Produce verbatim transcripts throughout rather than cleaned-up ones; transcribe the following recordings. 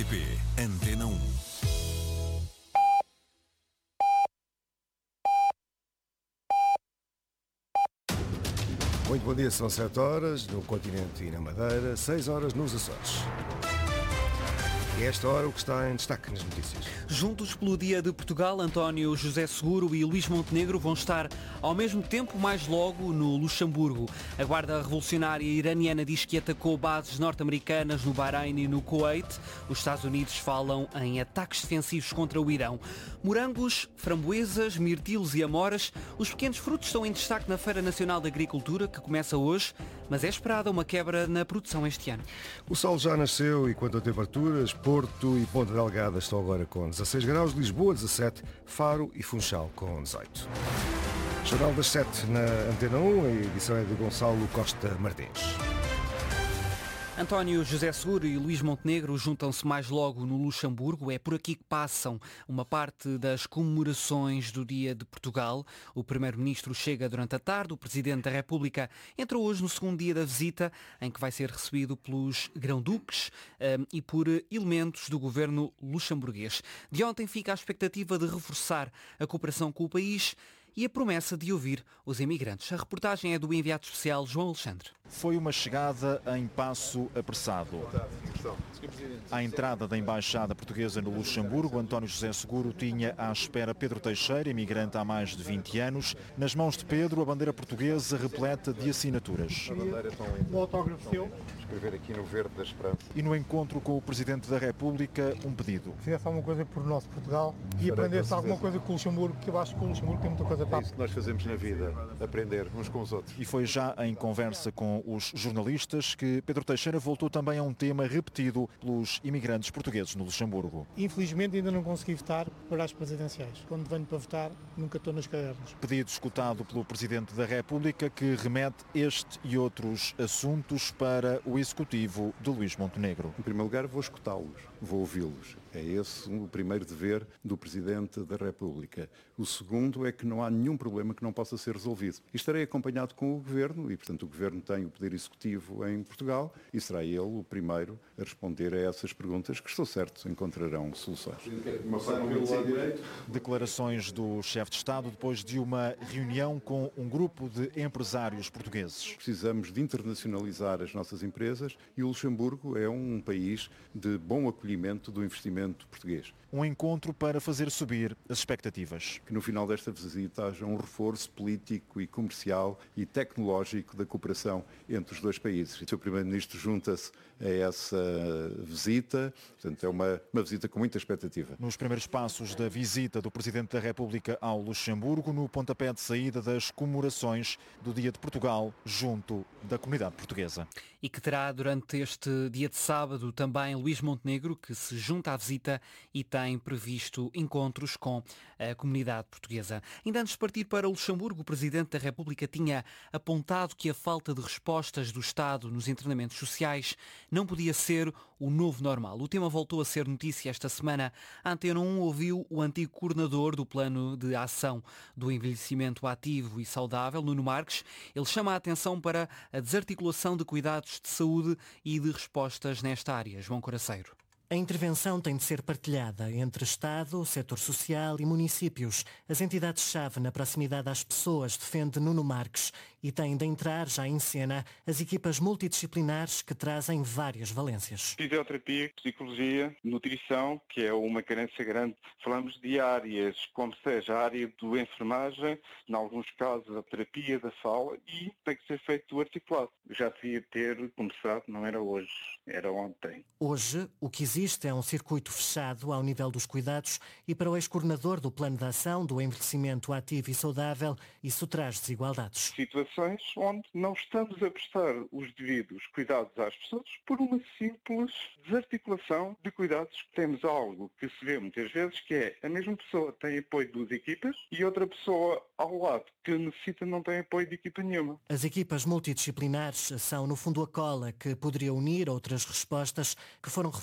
R T P Antena um. Muito bom dia, são sete horas no continente e na Madeira, seis horas nos Açores. E a esta hora o que está em destaque nas notícias. Juntos pelo Dia de Portugal, António José Seguro e Luís Montenegro vão estar ao mesmo tempo mais logo no Luxemburgo. A Guarda Revolucionária Iraniana diz que atacou bases norte-americanas no Bahrein e no Kuwait. Os Estados Unidos falam em ataques defensivos contra o Irão. Morangos, framboesas, mirtilos e amoras. Os pequenos frutos estão em destaque na Feira Nacional da Agricultura, que começa hoje, mas é esperada uma quebra na produção este ano. O sol já nasceu e quanto a temperaturas, Porto e Ponta Delgada estão agora com dezasseis graus, Lisboa dezassete, Faro e Funchal com dezoito. Jornal das sete na Antena um, a edição é de Gonçalo Costa Martins. António José Seguro e Luís Montenegro juntam-se mais logo no Luxemburgo. É por aqui que passam uma parte das comemorações do Dia de Portugal. O Primeiro-Ministro chega durante a tarde. O Presidente da República entra hoje no segundo dia da visita, em que vai ser recebido pelos grão-duques um, e por elementos do governo luxemburguês. De ontem fica a expectativa de reforçar a cooperação com o país e a promessa de ouvir os imigrantes. A reportagem é do enviado especial João Alexandre. Foi uma chegada em passo apressado. À entrada da Embaixada Portuguesa no Luxemburgo, António José Seguro tinha à espera Pedro Teixeira, imigrante há mais de vinte anos. Nas mãos de Pedro, a bandeira portuguesa repleta de assinaturas. A bandeira tão o autógrafo seu. Escrever aqui no verde da esperança. E no encontro com o Presidente da República, um pedido. Fizesse alguma coisa por nosso Portugal e aprendesse alguma coisa com o Luxemburgo, que eu acho que o Luxemburgo tem muita coisa para... É isso que nós fazemos na vida, aprender uns com os outros. E foi já em conversa com os jornalistas que Pedro Teixeira voltou também a um tema repetido pelos imigrantes portugueses no Luxemburgo. Infelizmente ainda não consegui votar para as presidenciais. Quando venho para votar, nunca estou nas cadernas. Pedido escutado pelo Presidente da República, que remete este e outros assuntos para o Executivo de Luís Montenegro. Em primeiro lugar, vou escutá-los, vou ouvi-los. É esse o primeiro dever do Presidente da República. O segundo é que não há nenhum problema que não possa ser resolvido. E estarei acompanhado com o Governo, e portanto o Governo tem o poder executivo em Portugal, e será ele o primeiro a responder a essas perguntas, que estou certo encontrarão soluções. Declarações do chefe de Estado depois de uma reunião com um grupo de empresários portugueses. Precisamos de internacionalizar as nossas empresas e o Luxemburgo é um país de bom acolhimento do investimento português. Um encontro para fazer subir as expectativas. Que no final desta visita haja um reforço político e comercial e tecnológico da cooperação entre os dois países. O seu Primeiro-Ministro junta-se a essa visita, portanto é uma, uma visita com muita expectativa. Nos primeiros passos da visita do Presidente da República ao Luxemburgo, no pontapé de saída das comemorações do Dia de Portugal junto da comunidade portuguesa. E que terá durante este dia de sábado também Luís Montenegro, que se junta à visita e tem previsto encontros com a comunidade portuguesa. Ainda antes de partir para o Luxemburgo, o Presidente da República tinha apontado que a falta de respostas do Estado nos internamentos sociais não podia ser o novo normal. O tema voltou a ser notícia esta semana. A Antena um ouviu o antigo coordenador do Plano de Ação do Envelhecimento Ativo e Saudável, Nuno Marques. Ele chama a atenção para a desarticulação de cuidados de saúde e de respostas nesta área. João Coraceiro. A intervenção tem de ser partilhada entre Estado, setor social e municípios. As entidades-chave na proximidade às pessoas, defende Nuno Marques, e têm de entrar já em cena as equipas multidisciplinares que trazem várias valências. Fisioterapia, psicologia, nutrição, que é uma carência grande. Falamos de áreas, como seja a área do enfermagem, em alguns casos a terapia da sala, e tem que ser feito articulado. Já devia ter começado, não era hoje, era ontem. Hoje, o que existe é um circuito fechado ao nível dos cuidados e para o ex-coordenador do Plano de Ação do Envelhecimento Ativo e Saudável, isso traz desigualdades. Situações onde não estamos a prestar os devidos cuidados às pessoas por uma simples desarticulação de cuidados. Temos algo que se vê muitas vezes, que é a mesma pessoa tem apoio de duas equipas e outra pessoa ao lado que necessita não tem apoio de equipa nenhuma. As equipas multidisciplinares são, no fundo, a cola que poderia unir outras respostas que foram reforçadas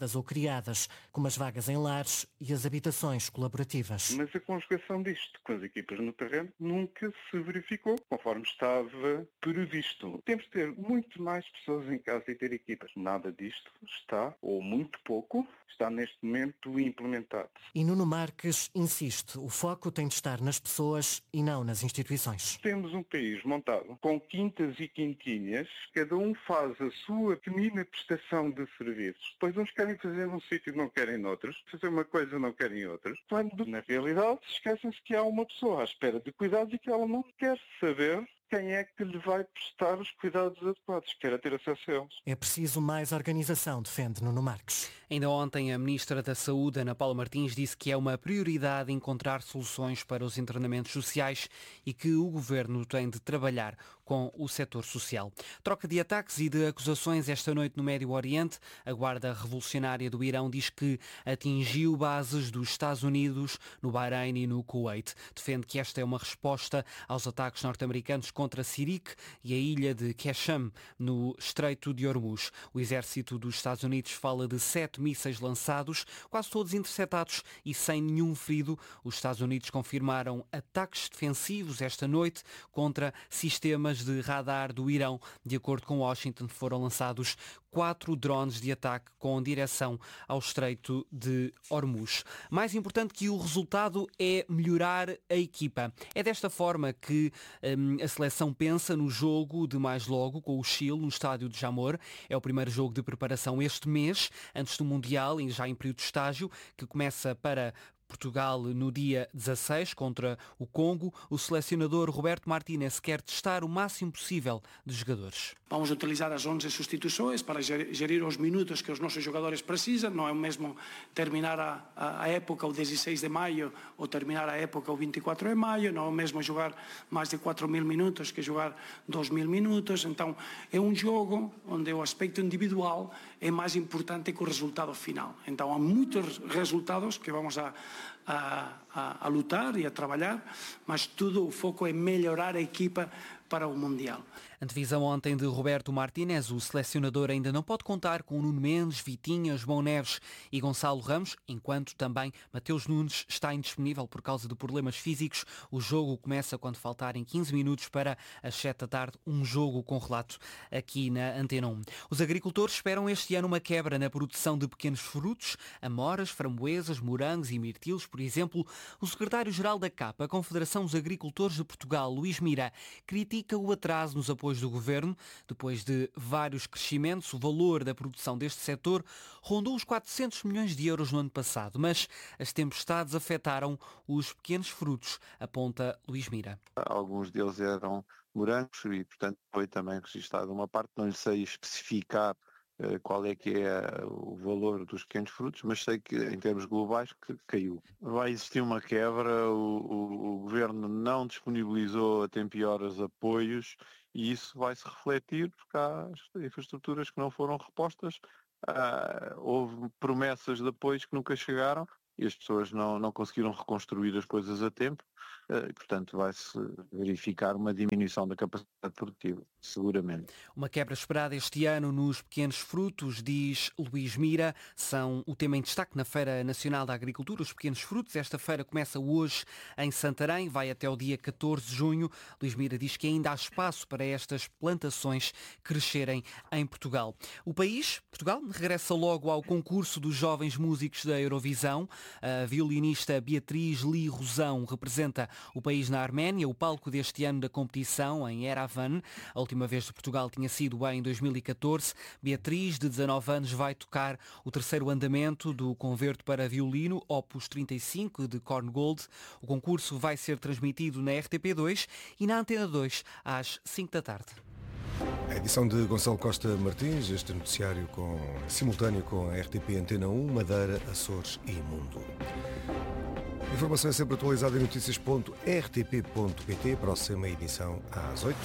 pensadas ou criadas, como as vagas em lares e as habitações colaborativas. Mas a conjugação disto com as equipas no terreno nunca se verificou conforme estava previsto. Temos de ter muito mais pessoas em casa e ter equipas. Nada disto está, ou muito pouco, está neste momento implementado. E Nuno Marques insiste, o foco tem de estar nas pessoas e não nas instituições. Temos um país montado com quintas e quintinhas, cada um faz a sua pequenina prestação de serviços. Depois uns querem fazer num sítio e não querem noutros, fazer uma coisa e não querem outras. Quando, na realidade, esquecem-se que há uma pessoa à espera de cuidados e que ela não quer saber quem é que lhe vai prestar os cuidados adequados, quer ter acesso a eles. É preciso mais organização, defende Nuno Marques. Ainda ontem, a Ministra da Saúde, Ana Paula Martins, disse que é uma prioridade encontrar soluções para os internamentos sociais e que o Governo tem de trabalhar com o setor social. Troca de ataques e de acusações esta noite no Médio Oriente. A Guarda Revolucionária do Irão diz que atingiu bases dos Estados Unidos no Bahrein e no Kuwait. Defende que esta é uma resposta aos ataques norte-americanos contra Sirik e a ilha de Qeshm, no Estreito de Hormuz. O exército dos Estados Unidos fala de sete mísseis lançados, quase todos interceptados e sem nenhum ferido. Os Estados Unidos confirmaram ataques defensivos esta noite contra sistemas de radar do Irão. De acordo com Washington, foram lançados quatro drones de ataque com direção ao Estreito de Hormuz. Mais importante que o resultado é melhorar a equipa. É desta forma que hum, a seleção pensa no jogo de mais logo com o Chile no estádio de Jamor. É o primeiro jogo de preparação este mês, antes do Mundial, e já em período de estágio, que começa para Portugal no dia dezasseis contra o Congo. O selecionador Roberto Martínez quer testar o máximo possível de jogadores. Vamos utilizar as onze substituições para gerir os minutos que os nossos jogadores precisam. Não é o mesmo terminar a, a época o dezesseis de maio ou terminar a época o vinte e quatro de maio. Não é o mesmo jogar mais de quatro mil minutos que jogar dois mil minutos. Então é um jogo onde o aspecto individual é mais importante que o resultado final. Então há muitos resultados que vamos a A, a, a lutar e a trabalhar, mas tudo o foco é melhorar a equipa para o Mundial. Antevisão ontem de Roberto Martínez, o selecionador ainda não pode contar com Nuno Mendes, Vitinha, João Neves e Gonçalo Ramos, enquanto também Mateus Nunes está indisponível por causa de problemas físicos. O jogo começa quando faltarem quinze minutos para as sete da tarde, um jogo com relato aqui na Antena um. Os agricultores esperam este ano uma quebra na produção de pequenos frutos, amoras, framboesas, morangos e mirtilos, por exemplo. O secretário-geral da C A P, a Confederação dos Agricultores de Portugal, Luís Mira, critica o atraso nos apoios do Governo. Depois de vários crescimentos, o valor da produção deste setor rondou os quatrocentos milhões de euros no ano passado, mas as tempestades afetaram os pequenos frutos, aponta Luís Mira. Alguns deles eram morangos e, portanto, foi também registrada uma parte, não lhe sei especificar uh, qual é que é o valor dos pequenos frutos, mas sei que, em termos globais, que caiu. Vai existir uma quebra, o, o, o Governo não disponibilizou a tempo e horas apoios, e isso vai se refletir porque há infraestruturas que não foram repostas, uh, houve promessas de apoios que nunca chegaram e as pessoas não, não conseguiram reconstruir as coisas a tempo, uh, portanto vai-se verificar uma diminuição da capacidade produtiva, seguramente. Uma quebra esperada este ano nos pequenos frutos, diz Luís Mira, são o tema em destaque na Feira Nacional da Agricultura, os pequenos frutos. Esta feira começa hoje em Santarém, vai até o dia catorze de junho. Luís Mira diz que ainda há espaço para estas plantações crescerem em Portugal. O país, Portugal, regressa logo ao concurso dos jovens músicos da Eurovisão. A violinista Beatriz Li Rosão representa o país na Arménia, o palco deste ano da competição em Yerevan. A última vez de Portugal tinha sido em dois mil e catorze. Beatriz, de dezanove anos, vai tocar o terceiro andamento do Concerto para Violino, opus trinta e cinco, de Korngold. O concurso vai ser transmitido na R T P dois e na Antena dois às cinco da tarde. A edição de Gonçalo Costa Martins, este noticiário com, simultâneo com a R T P Antena um, Madeira, Açores e Mundo. A informação é sempre atualizada em notícias ponto r t p ponto p t, próxima edição às oito.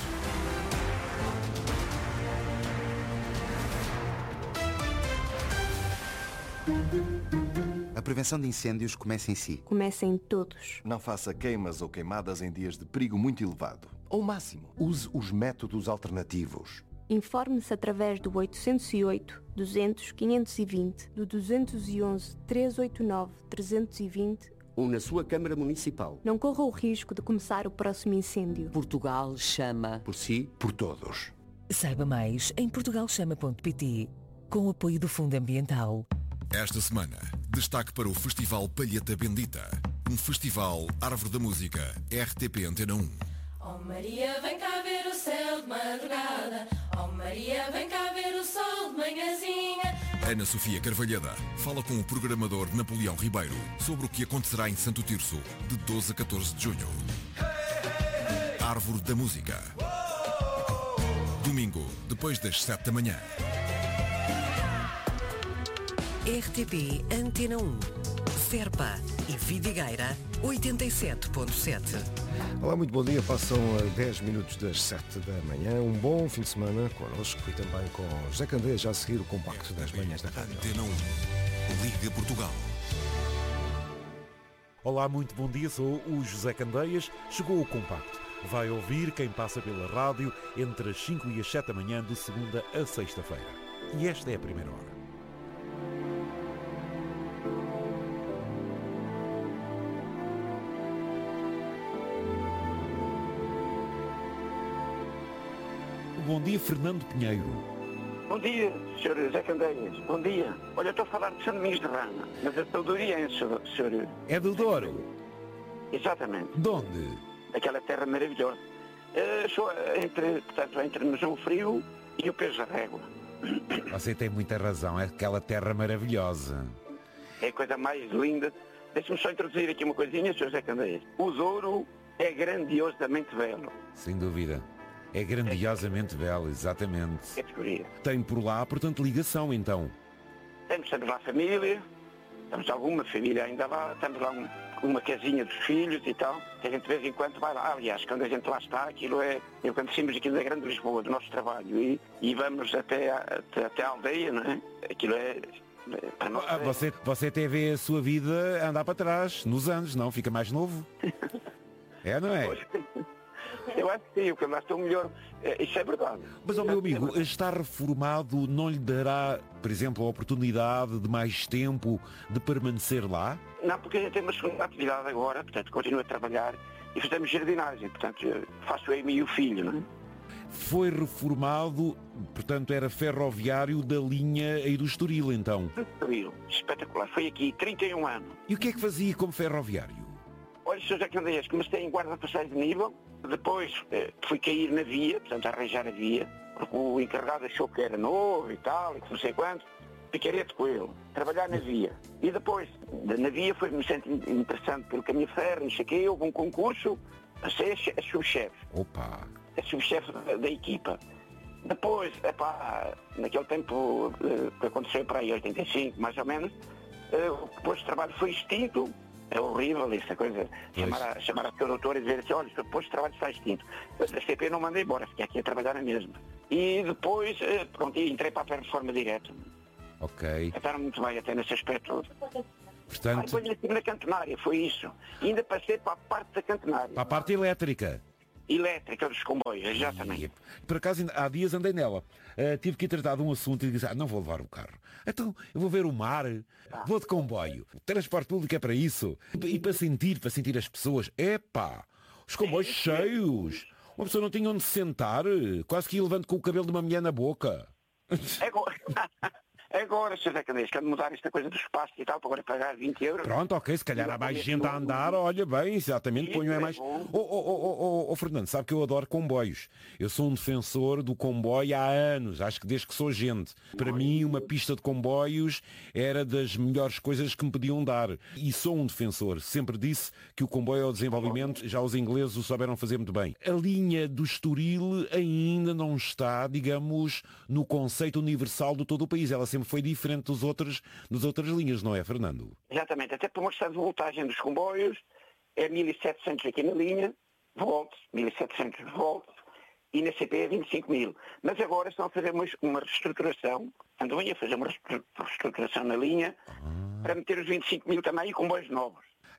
A prevenção de incêndios começa em si. Começa em todos. Não faça queimas ou queimadas em dias de perigo muito elevado. Ao máximo, use os métodos alternativos. Informe-se através do oitocentos e oito, duzentos, quinhentos e vinte, do duzentos e onze, trezentos e oitenta e nove, trezentos e vinte ou na sua Câmara Municipal. Não corra o risco de começar o próximo incêndio. Portugal chama. Por si, por todos. Saiba mais em portugal chama ponto pt, com o apoio do Fundo Ambiental. Esta semana, destaque para o Festival Palheta Bendita, um festival Árvore da Música, R T P Antena um. Oh Maria, vem cá ver o céu de madrugada. Oh Maria, vem cá ver o sol de manhãzinha. Ana Sofia Carvalhada fala com o programador Napoleão Ribeiro sobre o que acontecerá em Santo Tirso, de doze a catorze de junho. Árvore da Música. Domingo, depois das sete da manhã. R T P Antena um. Serpa e Vidigueira, oitenta e sete ponto sete. Olá, muito bom dia. Passam dez minutos das sete da manhã. Um bom fim de semana connosco e também com José Candeias, já a seguir o compacto das manhãs da rádio. Antena um. Liga Portugal. Olá, muito bom dia. Sou o José Candeias. Chegou o compacto. Vai ouvir quem passa pela rádio entre as cinco e as sete da manhã, de segunda a sexta-feira. E esta é a primeira hora. Bom dia, Fernando Pinheiro. Bom dia, senhor José Candeias. Bom dia. Olha, eu estou a falar de São Domingos de Rana, mas eu sou do Oriente, senhor. É do Douro? Exatamente. De onde? Daquela terra maravilhosa. Uh, sou entre, portanto, entre o Frio e o Peso da Régua. Você tem muita razão, é aquela terra maravilhosa. É a coisa mais linda. Deixe-me só introduzir aqui uma coisinha, senhor José Candeias. O Douro é grandiosamente belo. Sem dúvida. É grandiosamente belo, exatamente. Categoria. Tem por lá, portanto, ligação, então? Temos, temos lá família, temos alguma família ainda lá, temos lá um, uma casinha dos filhos e tal, que a gente de vez em quando vai lá. Aliás, quando a gente lá está, aquilo é, eu quando saímos aqui da Grande Lisboa, do nosso trabalho, e, e vamos até a, até, até a aldeia, não é? Aquilo é... Para nós ah, é... Você, você até vê a sua vida andar para trás, nos anos, não? Fica mais novo? É, não é? Eu acho que sim, o que lá estou melhor, isso é verdade. Mas, ó, meu amigo, estar reformado não lhe dará, por exemplo, a oportunidade de mais tempo de permanecer lá? Não, porque a gente tem uma segunda atividade agora, portanto, continuo a trabalhar e fazemos jardinagem, portanto, faço eu e o filho, não é? Foi reformado, portanto, era ferroviário da linha aí do Estoril, então? Do Estoril, espetacular. Foi aqui trinta e um anos. E o que é que fazia como ferroviário? Olha, senhor José Candeias, comecei em guarda-passagem de nível, depois eh, fui cair na via, portanto, a arranjar a via, porque o encarregado achou que era novo e tal, e que não sei quanto, picarete com ele, trabalhar na via. E depois, na via, foi-me sempre interessante pelo caminho de ferro, não sei o quê, houve um concurso, a ser a subchefe. Opa! A subchefe da, da equipa. Depois, epá, naquele tempo eh, que aconteceu para aí, oitenta e cinco, mais ou menos, eh, o posto de trabalho foi extinto. É horrível essa coisa, chamar a, chamar a teu doutor e dizer assim, olha, o posto de trabalho está extinto. Mas a C P não mandei embora, fiquei aqui a trabalhar na mesma. E depois, pronto, entrei para a performa direta. Ok. Estaram muito bem até nesse aspecto. Portanto... Depois estive na cantonária, foi isso. E ainda passei para a parte da cantonária. Para a parte elétrica. Elétrica dos comboios, exatamente. E, por acaso, há dias andei nela. Uh, tive que ir tratar de um assunto e disse, ah, não vou levar o carro. Então, eu vou ver o mar, ah. vou de comboio. O transporte público é para isso. E, e para sentir, para sentir as pessoas. Epá, os comboios é, cheios. Uma pessoa não tinha onde se sentar. Quase que ia levando com o cabelo de uma mulher na boca. Agora, agora senhor José Candeias, quando mudar esta coisa do espaço e tal, para agora pagar vinte euros... Pronto, ok, se calhar há mais gente a andar, olha bem, exatamente, ponho é mais... Ô, oh, oh, oh, oh, Fernando, sabe que eu adoro comboios. Eu sou um defensor do comboio há anos, acho que desde que sou gente. Para mim, uma pista de comboios era das melhores coisas que me podiam dar. E sou um defensor. Sempre disse que o comboio é o desenvolvimento, já os ingleses o souberam fazer muito bem. A linha do Estoril ainda não está, digamos, no conceito universal de todo o país. Ela sempre foi diferente dos outros, das outras linhas, não é, Fernando? Exatamente, até por uma questão de voltagem dos comboios, é mil e setecentos aqui na linha, volts, mil e setecentos volts, e na C P é vinte e cinco mil. Mas agora estão a fazer uma, uma reestruturação, andam a fazer uma reestruturação na linha, ah. para meter os vinte e cinco mil também e comboios novos.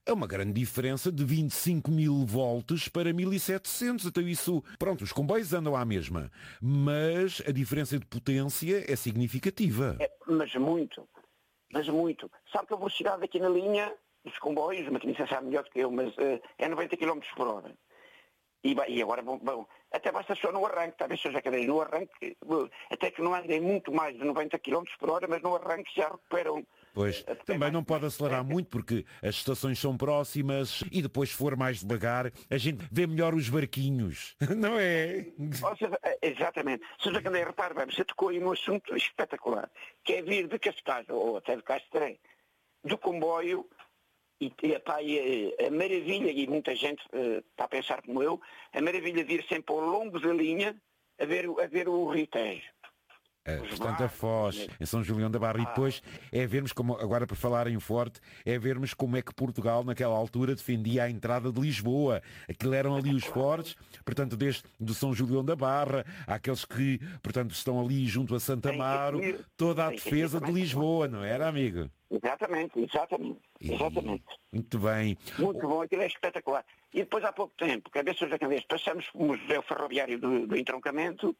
É uma grande diferença de vinte e cinco mil volts para mil e setecentos. Então isso, pronto, os comboios andam à mesma. Mas a diferença de potência é significativa. É, mas muito. Mas muito. Sabe que a velocidade aqui na linha dos comboios, a maquinista sabe melhor do que eu, mas uh, é noventa quilómetros por hora. E, e agora, bom, bom, até basta só no arranque, talvez seja cadeiras no arranque, até que não andem muito mais de noventa quilómetros por hora, mas no arranque já recuperam. Pois, também não pode acelerar muito porque as estações são próximas e depois se for mais devagar, a gente vê melhor os barquinhos, não é? Ou seja, exatamente. Seja Candeia, repare bem, você tocou aí num assunto espetacular, que é vir de Cascais, ou até de Castrém, do comboio. E, e, pá, e a, a maravilha, e muita gente uh, está a pensar como eu, a maravilha de ir sempre ao longo da linha a ver, a ver o Rio Tejo. É, portanto, a Foz, em São Julião da Barra. E depois é vermos, como, agora por falar em forte, é vermos como é que Portugal naquela altura defendia a entrada de Lisboa. Aquilo eram ali os fortes, portanto, desde do São Julião da Barra, aqueles que, portanto, estão ali junto a Santa Amaro, toda a defesa de Lisboa, não era, amigo? Exatamente, exatamente, exatamente. E, muito bem. Muito bom, aquilo é espetacular. E depois há pouco tempo, cabeças da Candeias, passamos para o Museu Ferroviário do, do Entroncamento.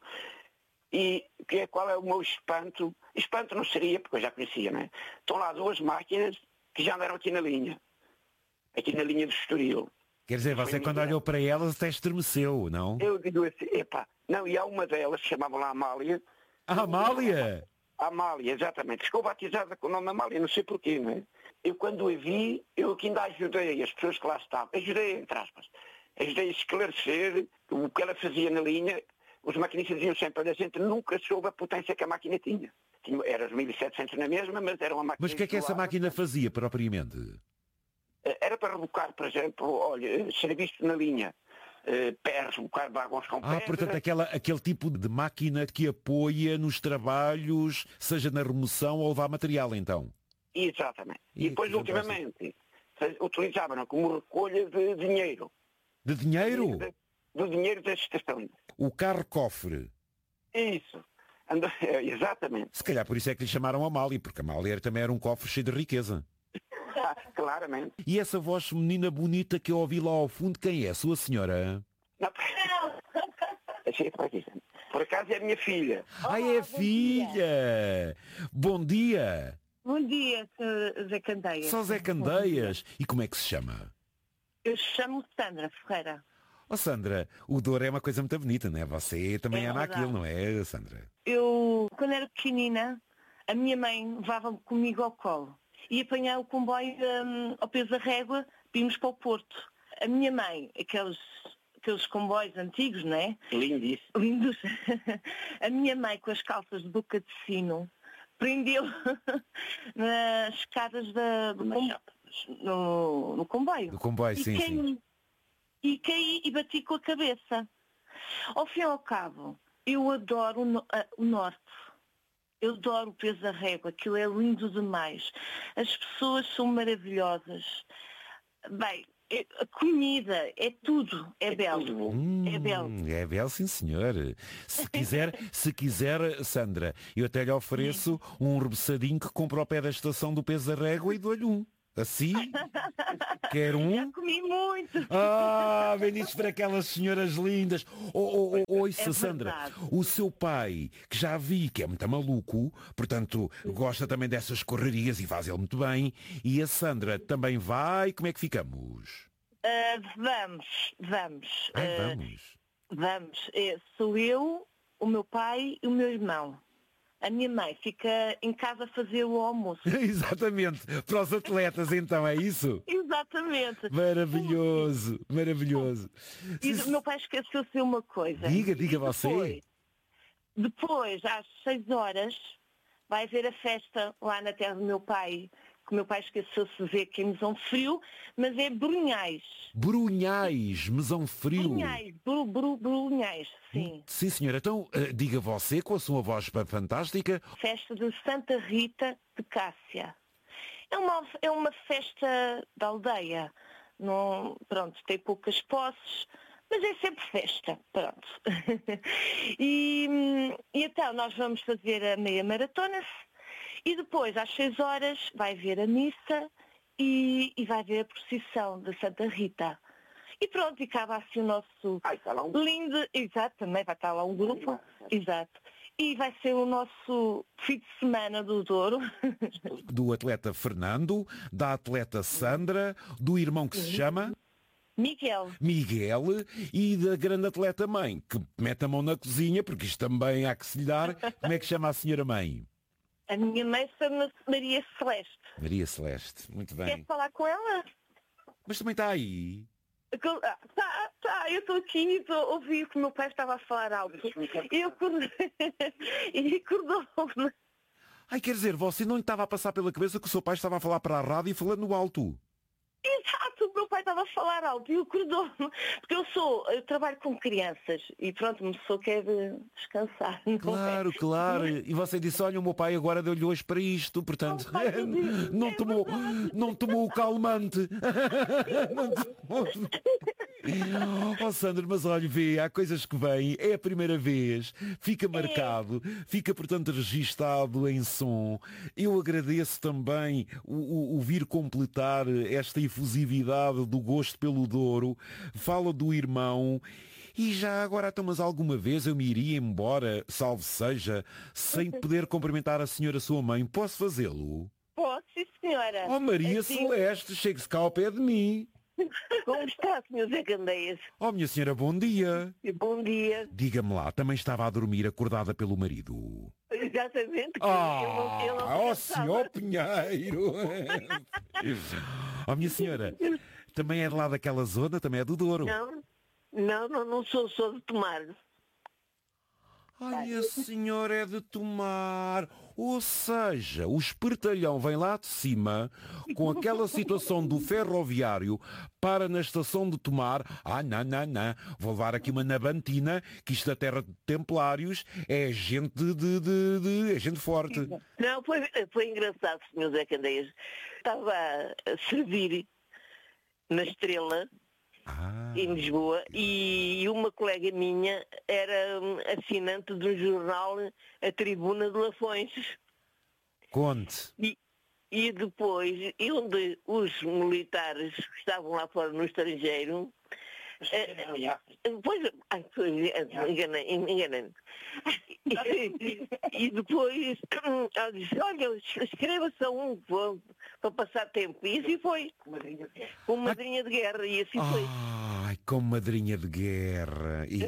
E que é, qual é o meu espanto? Espanto não seria, porque eu já conhecia, não é? Estão lá duas máquinas que já andaram aqui na linha. Aqui na linha do Estoril. Quer dizer, você quando olhou para elas até estremeceu, não? Eu digo assim, epá, não, e há uma delas, chamavam lá Amália. A Amália? A Amália, exatamente. Ficou batizada com o nome Amália, não sei porquê, não é? Eu quando a vi, eu que ainda ajudei as pessoas que lá estavam, ajudei, entre aspas, ajudei a esclarecer o que ela fazia na linha. Os maquinistas diziam sempre, a gente nunca soube a potência que a máquina tinha. tinha era os mil e setecentos na mesma, mas era uma máquina... Mas o que é que essa máquina fazia, propriamente? Era para rebocar, por exemplo, olha, serviço na linha, para rebocar vagões com pedra. Ah, portanto, aquela, aquele tipo de máquina que apoia nos trabalhos, seja na remoção ou levar material, então? Exatamente. E, e depois, ultimamente, utilizavam como recolha de dinheiro. De dinheiro? De, do dinheiro da estação. O carro-cofre. Isso. Ando... Exatamente. Se calhar por isso é que lhe chamaram Amália, porque a Amália também era um cofre cheio de riqueza. Claramente. E essa voz feminina bonita que eu ouvi lá ao fundo, quem é? Sua senhora? Não. Por acaso é a minha filha. Ah, é a filha! Bom dia! Bom dia, Zé Candeias. Só Zé Candeias. E como é que se chama? Eu chamo Sandra Ferreira. Oh, Sandra, o Douro é uma coisa muito bonita, não é? Você também é ama aquilo, não é, Sandra? Eu, quando era pequenina, a minha mãe levava-me comigo ao colo e apanhava o comboio um, ao peso da régua, vimos para o Porto. A minha mãe, aqueles, aqueles comboios antigos, não é? Lindos. Lindos. A minha mãe, com as calças de boca de sino, prendeu nas escadas da, do comboio, no, no comboio. Do comboio, sim, caí, sim. E caí e bati com a cabeça. Ao fim e ao cabo, eu adoro o, no, o Norte. Eu adoro o peso da régua, aquilo é lindo demais. As pessoas são maravilhosas. Bem, a comida, é tudo, é, é belo. Tudo. Hum, é belo. É belo, sim, senhor. Se quiser, se quiser, Sandra, eu até lhe ofereço um rebeçadinho que compra ao pé da estação do peso da régua e dou-lhe um. Assim? Quer um? Já comi muito. Ah, benditos para aquelas senhoras lindas. Oh, oh, oh, ouça, é Sandra, o seu pai, que já vi que é muito maluco, portanto, gosta também dessas correrias e faz ele muito bem, e a Sandra também vai, como é que ficamos? Uh, vamos, vamos. Ah, uh, vamos. Vamos. É, sou eu, o meu pai e o meu irmão. A minha mãe fica em casa a fazer o almoço. Exatamente. Para os atletas, então, é isso? Exatamente. Maravilhoso, maravilhoso. E o meu pai esqueceu-se uma coisa. Diga, diga depois, você. Depois, às seis horas, vai haver a festa lá na terra do meu pai, que o meu pai esqueceu-se de ver que é mesão frio, mas é Brunhais. Brunhais, mesão frio. Brunhais, bru, bru, Brunhais, sim. Sim, senhora. Então, uh, diga você, com a sua voz fantástica. Festa de Santa Rita de Cássia. É uma, é uma festa da aldeia. Não, pronto, tem poucas posses, mas é sempre festa, pronto. e, e então, nós vamos fazer a meia maratona. E depois, às seis horas, vai ver a missa e, e vai haver a procissão da Santa Rita. E pronto, e acaba assim o nosso Ai, está lá um... lindo, exato, também vai estar lá um grupo, exato. E vai ser o nosso fim de semana do Douro. Do atleta Fernando, da atleta Sandra, do irmão que se chama... Miguel. Miguel e da grande atleta mãe, que mete a mão na cozinha, porque isto também há que se lhe dar. Como é que chama a senhora mãe? A minha mãe chama-se Maria Celeste. Maria Celeste, muito bem. Quer falar com ela? Mas também está aí. Tá, tá, eu estou aqui e estou a ouvir que o meu pai estava a falar alto. E eu acordei. E acordou-me. Ai, quer dizer, você não lhe estava a passar pela cabeça que o seu pai estava a falar para a rádio e falando alto? Exato, o meu pai estava a falar alto e acordou-me. Porque eu sou, eu trabalho com crianças e pronto, uma pessoa quer descansar. Claro, é? claro. E você disse, olha, o meu pai agora deu-lhe hoje para isto, portanto, Oh, pai, não, é tomou, não tomou o calmante. Não tomou... Oh, Sandra, mas olha, vê, há coisas que vêm, é a primeira vez, fica marcado, fica, portanto, registado em som. Eu agradeço também o, o, o vir completar esta efusividade do gosto pelo Douro, fala do irmão. E já agora, então, mas alguma vez eu me iria embora, salve seja, sem poder cumprimentar a senhora sua mãe? Posso fazê-lo? Posso, sim, senhora. Oh, Maria assim... Celeste, chegue-se cá ao pé de mim. Como está, senhor Zé Candeias? Oh, minha senhora, bom dia. Bom dia. Diga-me lá, também estava a dormir acordada pelo marido? Exatamente. Ah, eu não, eu não oh, senhor Pinheiro. Oh, minha senhora, também é de lá daquela zona, também é do Douro? Não, não, não, não sou, sou de Tomar. Ai, a senhora é de Tomar. Ou seja, o espertalhão vem lá de cima com aquela situação do ferroviário para na estação de Tomar. Ah, não, não, não. Vou levar aqui uma nabantina, que isto da terra de templários é gente de, de, de, de é gente forte. Não, foi, foi engraçado, senhor Zé Candeias. Estava a servir na Estrela, ah. em Lisboa, e uma colega minha era assinante de um jornal, a Tribuna de Lafões. Conte. E, e depois, e onde os militares que estavam lá fora no estrangeiro, depois, enganei, enganei. E, e depois ela disse, olha, escreva-se a um para passar tempo. E assim foi. Com madrinha de guerra. E assim foi. Ai, com madrinha de guerra. E...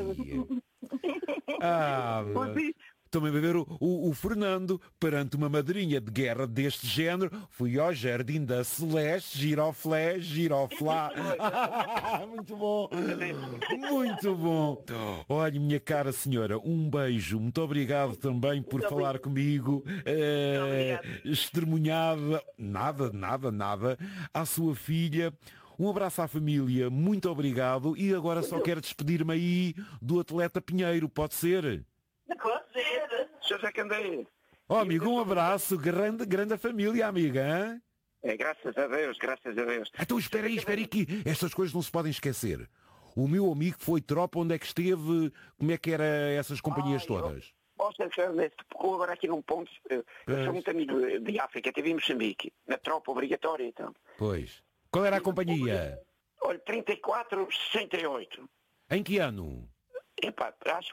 Ah, também a ver o, o, o Fernando perante uma madrinha de guerra deste género. Fui ao Jardim da Celeste, giroflé, giroflá. Muito bom, muito bom. Olha, minha cara senhora, um beijo. Muito obrigado também por muito falar obrigado. comigo. É, estremunhada, nada, nada, nada. À sua filha. Um abraço à família, muito obrigado. E agora só quero despedir-me aí do atleta Pinheiro, pode ser? Pode ser. senhor Zé Candeias. Oh, amigo, um abraço, grande, grande família, amiga. Hein? É, graças a Deus, graças a Deus. Então espera aí, espera aí que estas coisas não se podem esquecer. O meu amigo foi tropa, onde é que esteve, como é que era essas companhias Ai, todas? Ó, senhor Candeias, tocou agora aqui num ponto, eu é. sou muito amigo de África, estive em Moçambique, na tropa obrigatória então. Pois. Qual era a companhia? Olha, trinta e quatro, sessenta e oito. Em que ano? Epá, acho